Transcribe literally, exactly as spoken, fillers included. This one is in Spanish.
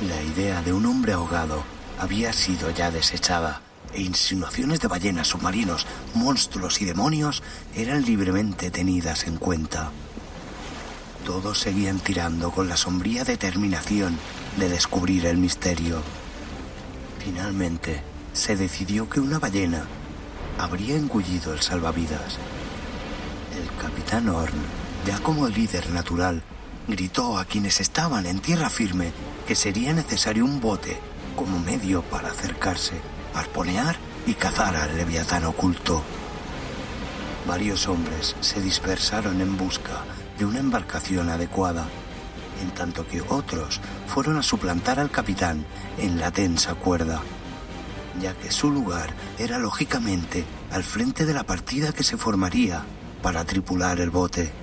La idea de un hombre ahogado había sido ya desechada, e insinuaciones de ballenas, submarinos, monstruos y demonios eran libremente tenidas en cuenta. Todos seguían tirando con la sombría determinación de descubrir el misterio. Finalmente, se decidió que una ballena habría engullido el salvavidas. El capitán Horn, ya como líder natural, gritó a quienes estaban en tierra firme que sería necesario un bote como medio para acercarse, arponear y cazar al leviatán oculto. Varios hombres se dispersaron en busca de una embarcación adecuada, en tanto que otros fueron a suplantar al capitán en la tensa cuerda, ya que su lugar era lógicamente al frente de la partida que se formaría para tripular el bote.